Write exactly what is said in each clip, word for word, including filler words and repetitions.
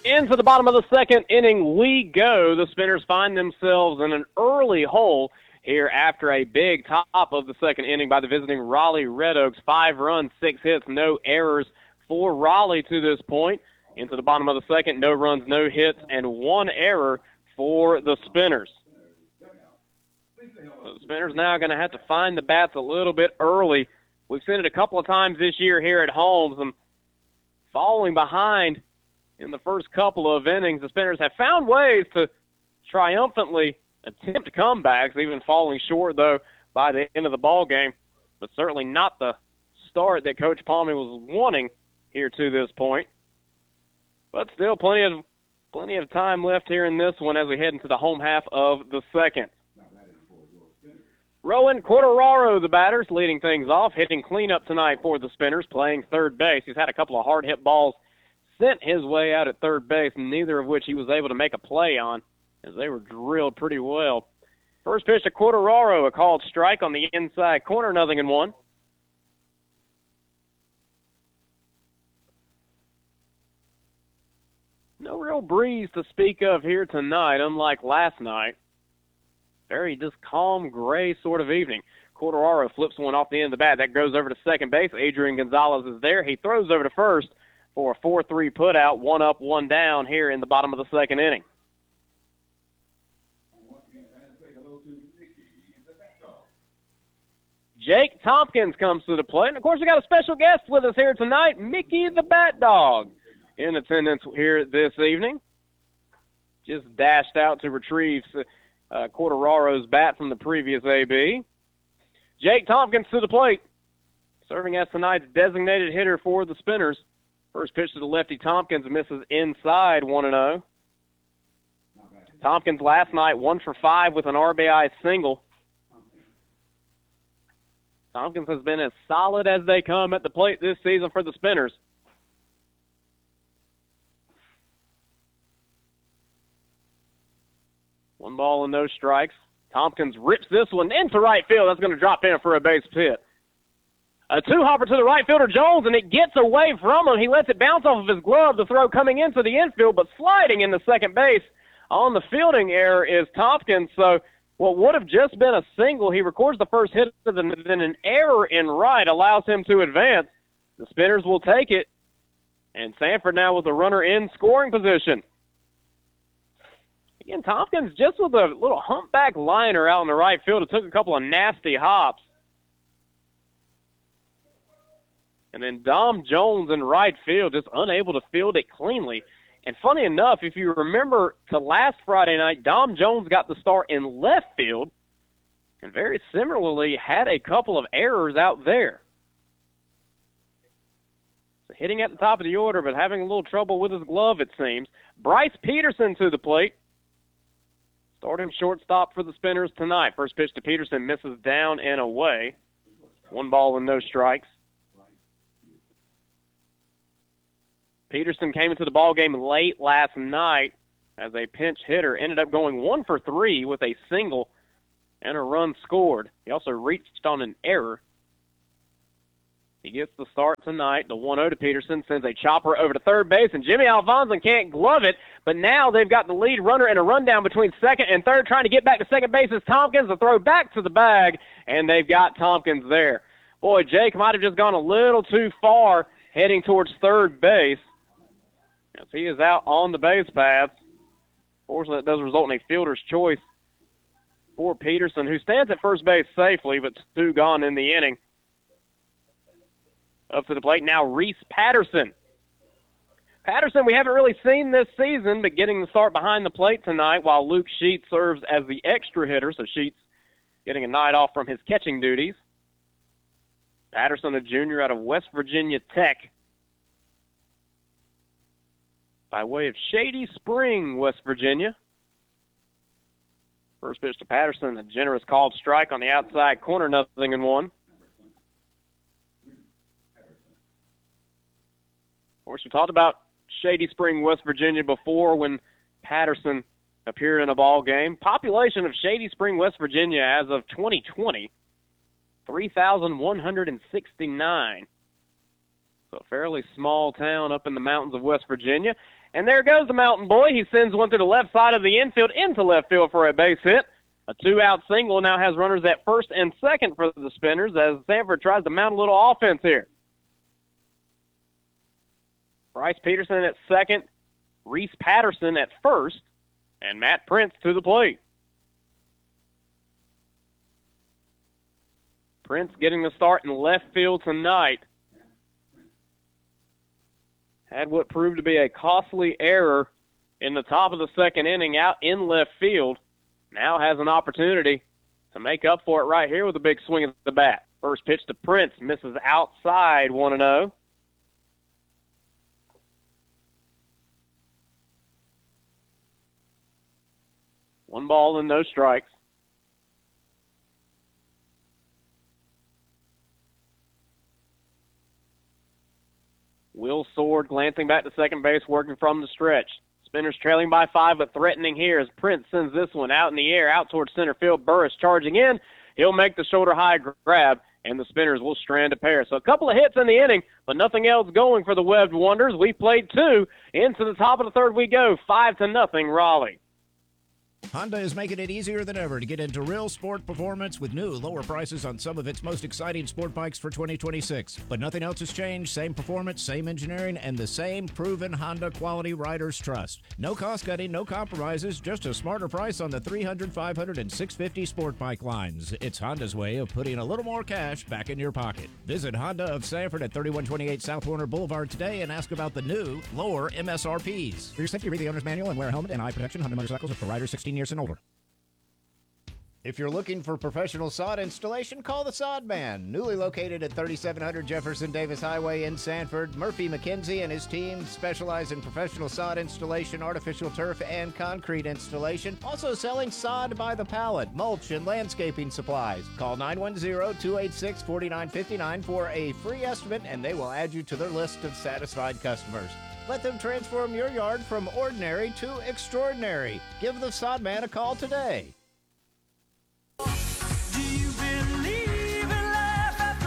Into the bottom of the second inning we go. The Spinners find themselves in an early hole here after a big top of the second inning by the visiting Raleigh Red Oaks. Five runs, six hits, no errors for Raleigh to this point. Into the bottom of the second, no runs, no hits, and one error for the Spinners. The Spinners now going to have to find the bats a little bit early. We've seen it a couple of times this year here at home. Some falling behind in the first couple of innings. The Spinners have found ways to triumphantly attempt comebacks, even falling short, though, by the end of the ball game. But certainly not the start that Coach Palmy was wanting here to this point. But still plenty of plenty of time left here in this one as we head into the home half of the second. Rowan Quartararo, the batters, leading things off, hitting cleanup tonight for the Spinners, playing third base. He's had a couple of hard-hit balls sent his way out at third base, neither of which he was able to make a play on, as they were drilled pretty well. First pitch to Quartararo, a called strike on the inside corner, nothing in one. No real breeze to speak of here tonight, unlike last night. Very just calm, gray sort of evening. Quartararo flips one off the end of the bat. That goes over to second base. Adrian Gonzalez is there. He throws over to first for a four three putout, one up, one down here in the bottom of the second inning. Jake Tompkins comes to the plate. And, of course, we got a special guest with us here tonight, Mickey the Bat Dog, in attendance here this evening. Just dashed out to retrieve uh, Quartararo's bat from the previous A B. Jake Tompkins to the plate, serving as tonight's designated hitter for the Spinners. First pitch to the lefty, Tompkins misses inside, one and oh. Tompkins last night, one for five with an R B I single. Tompkins has been as solid as they come at the plate this season for the Spinners. One ball and no strikes. Tompkins rips this one into right field. That's going to drop in for a base hit. A two-hopper to the right fielder, Jones, and it gets away from him. He lets it bounce off of his glove. The throw coming into the infield, but sliding into second base on the fielding error is Tompkins. So what would have just been a single, he records the first hit, and then an error in right allows him to advance. The Spinners will take it, and Sanford now with a runner in scoring position. Again, Tompkins just with a little humpback liner out in the right field. It took a couple of nasty hops. And then Dom Jones in right field, just unable to field it cleanly. And funny enough, if you remember to last Friday night, Dom Jones got the start in left field and very similarly had a couple of errors out there. So hitting at the top of the order, but having a little trouble with his glove, it seems. Bryce Peterson to the plate. Starting shortstop for the Spinners tonight. First pitch to Peterson misses down and away. One ball and no strikes. Peterson came into the ballgame late last night as a pinch hitter. Ended up going one for three with a single and a run scored. He also reached on an error. He gets the start tonight. The one oh to Peterson sends a chopper over to third base, and Jimmy Alfonso can't glove it. But now they've got the lead runner and a rundown between second and third. Trying to get back to second base is Tompkins. The throw back to the bag, and they've got Tompkins there. Boy, Jake might have just gone a little too far heading towards third base, as he is out on the base paths. Fortunately, it does result in a fielder's choice for Peterson, who stands at first base safely, but two gone in the inning. Up to the plate now, Reese Patterson. Patterson, we haven't really seen this season, but getting the start behind the plate tonight while Luke Sheets serves as the extra hitter, so Sheets getting a night off from his catching duties. Patterson, a junior out of West Virginia Tech, by way of Shady Spring, West Virginia. First pitch to Patterson, a generous called strike on the outside corner, nothing in one. Of course, we talked about Shady Spring, West Virginia before when Patterson appeared in a ball game. Population of Shady Spring, West Virginia as of twenty twenty, three thousand one hundred sixty-nine. So a fairly small town up in the mountains of West Virginia. And there goes the Mountain Boy. He sends one to the left side of the infield into left field for a base hit. A two-out single now has runners at first and second for the Spinners as Sanford tries to mount a little offense here. Bryce Peterson at second, Reese Patterson at first, and Matt Prince to the plate. Prince getting the start in left field tonight. Had what proved to be a costly error in the top of the second inning out in left field. Now has an opportunity to make up for it right here with a big swing at the bat. First pitch to Prince, misses outside, one and oh. One ball and no strikes. Will Sword glancing back to second base, working from the stretch. Spinners trailing by five, but threatening here as Prince sends this one out in the air, out towards center field. Burris charging in. He'll make the shoulder-high grab, and the Spinners will strand a pair. So a couple of hits in the inning, but nothing else going for the Webbed Wonders. We played two. Into the top of the third we go, five to nothing, Raleigh. Honda is making it easier than ever to get into real sport performance with new lower prices on some of its most exciting sport bikes for twenty twenty-six. But nothing else has changed. Same performance, same engineering, and the same proven Honda quality riders trust. No cost cutting, no compromises, just a smarter price on the three hundred, five hundred, and six fifty sport bike lines. It's Honda's way of putting a little more cash back in your pocket. Visit Honda of Sanford at thirty-one twenty-eight South Warner Boulevard today and ask about the new, lower M S R Ps. For your safety, read the owner's manual and wear a helmet and eye protection. Honda motorcycles are for riders sixteen years and older. If you're looking for professional sod installation, call the Sod Man. Newly located at thirty-seven hundred Jefferson Davis Highway in Sanford, Murphy McKenzie and his team specialize in professional sod installation, artificial turf, and concrete installation. Also selling sod by the pallet, mulch, and landscaping supplies. Call nine one zero, two eight six, four nine five nine for a free estimate, and they will add you to their list of satisfied customers. Let them transform your yard from ordinary to extraordinary. Give the Sod Man a call today. Do you believe in life after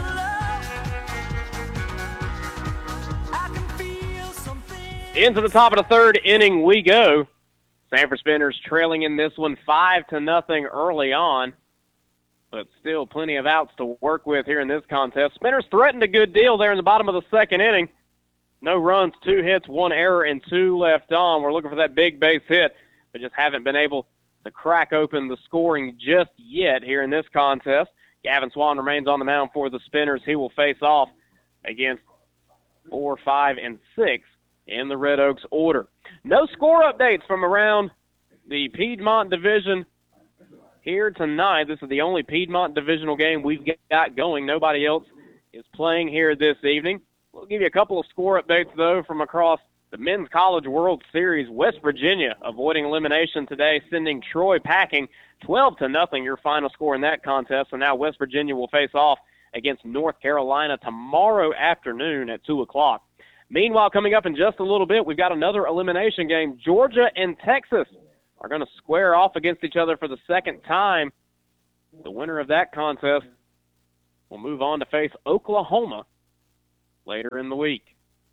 love? I can feel something. Into the top of the third inning we go. Sanford Spinners trailing in this one five to nothing early on, but still plenty of outs to work with here in this contest. Spinners threatened a good deal there in the bottom of the second inning. No runs, two hits, one error, and two left on. We're looking for that big base hit, but just haven't been able to crack open the scoring just yet here in this contest. Gavin Swan remains on the mound for the Spinners. He will face off against four, five, and six in the Red Oaks order. No score updates from around the Piedmont Division here tonight. This is the only Piedmont Divisional game we've got going. Nobody else is playing here this evening. We'll give you a couple of score updates, though, from across the Men's College World Series. West Virginia avoiding elimination today, sending Troy packing twelve to nothing, your final score in that contest. So now West Virginia will face off against North Carolina tomorrow afternoon at two o'clock. Meanwhile, coming up in just a little bit, we've got another elimination game. Georgia and Texas are going to square off against each other for the second time. The winner of that contest will move on to face Oklahoma later in the week.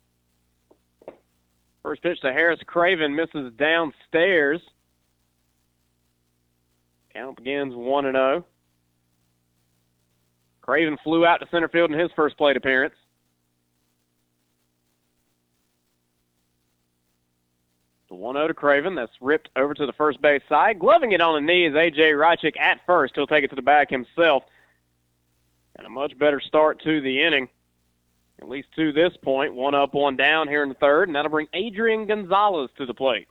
First pitch to Harris Craven, misses downstairs. Count begins one and oh. Craven flew out to center field in his first plate appearance. The one oh to Craven. That's ripped over to the first base side. Gloving it on the knee is A J Rychik at first. He'll take it to the bag himself. And a much better start to the inning, at least to this point. One up, one down here in the third, and that'll bring Adrian Gonzalez to the plate.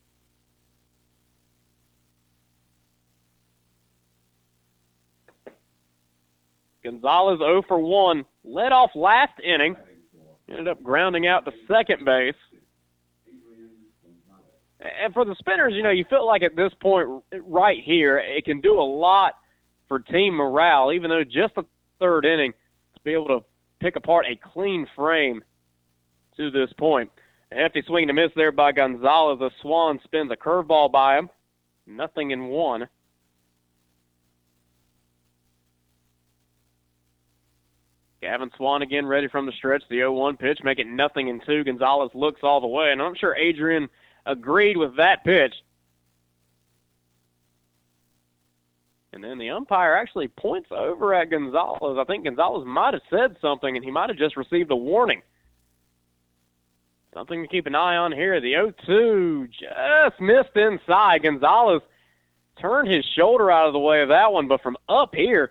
Gonzalez oh for one, led off last inning, ended up grounding out to second base. And for the Spinners, you know, you feel like at this point right here, it can do a lot for team morale, even though just the third inning, to be able to pick apart a clean frame to this point. A hefty swing and a miss there by Gonzalez. The Swan spins a curveball by him. Nothing in one. Gavin Swan again ready from the stretch. The oh one pitch, make it nothing in two. Gonzalez looks all the way, and I'm sure Adrian agreed with that pitch. And then the umpire actually points over at Gonzalez. I think Gonzalez might have said something, and he might have just received a warning. Something to keep an eye on here. The oh two just missed inside. Gonzalez turned his shoulder out of the way of that one, but from up here,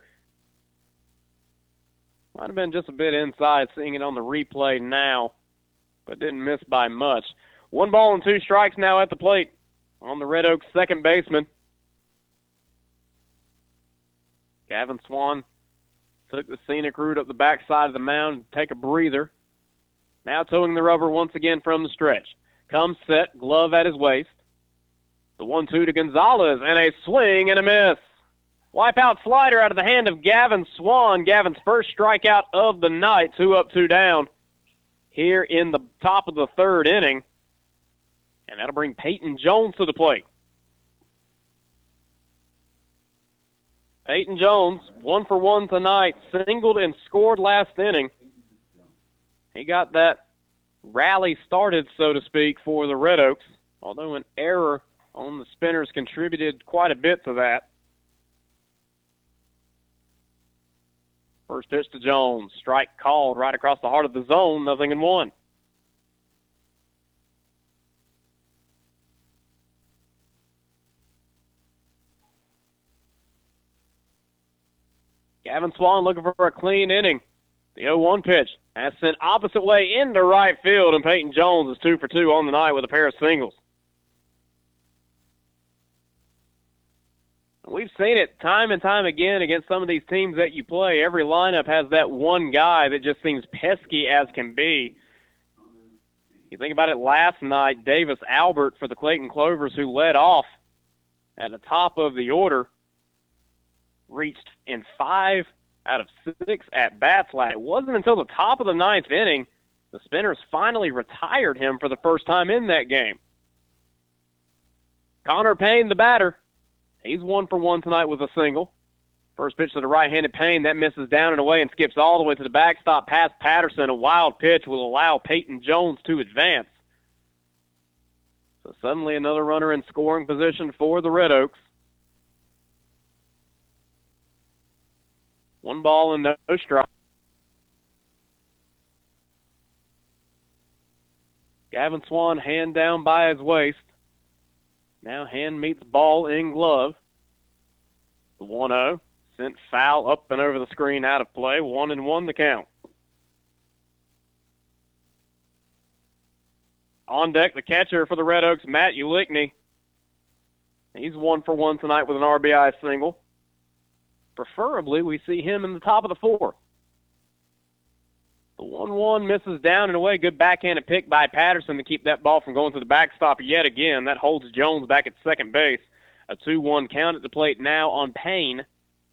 might have been just a bit inside, seeing it on the replay now, but didn't miss by much. One ball and two strikes now at the plate on the Red Oaks second baseman. Gavin Swan took the scenic route up the backside of the mound to take a breather. Now towing the rubber once again from the stretch. Comes set, glove at his waist. The one two to Gonzalez, and a swing and a miss. Wipeout slider out of the hand of Gavin Swan. Gavin's first strikeout of the night, two up, two down, here in the top of the third inning. And that'll bring Peyton Jones to the plate. Peyton Jones, one for one tonight, singled and scored last inning. He got that rally started, so to speak, for the Red Oaks, although an error on the spinners contributed quite a bit to that. First pitch to Jones. Strike called right across the heart of the zone, nothing in one. Gavin Swan looking for a clean inning. The oh one pitch has sent opposite way into right field, and Peyton Jones is two for two on the night with a pair of singles. We've seen it time and time again against some of these teams that you play. Every lineup has that one guy that just seems pesky as can be. You think about it last night, Davis Albert for the Clayton Clovers, who led off at the top of the order, reached in five out of six at-bats last. It wasn't until the top of the ninth inning the Spinners finally retired him for the first time in that game. Connor Payne, the batter. He's one for one tonight with a single. First pitch to the right-handed Payne. That misses down and away and skips all the way to the backstop past Patterson. A wild pitch will allow Peyton Jones to advance. So suddenly another runner in scoring position for the Red Oaks. One ball and no strike. Gavin Swan hand down by his waist. Now hand meets ball in glove. The one oh sent foul up and over the screen, out of play. One and one the count. On deck, the catcher for the Red Oaks, Matt Ulickney. He's one for one tonight with an R B I single. Preferably, we see him in the top of the fourth. The one one misses down and away. Good backhanded pick by Patterson to keep that ball from going to the backstop yet again. That holds Jones back at second base. A two one count at the plate now on Payne.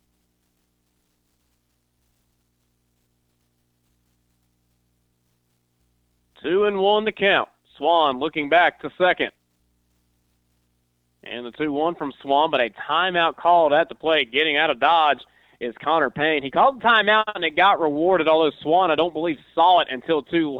Two and one to count. Swan looking back to second. And the two one from Swan, but a timeout called at the plate. Getting out of Dodge is Connor Payne. He called the timeout and it got rewarded, although Swan, I don't believe, saw it until too late.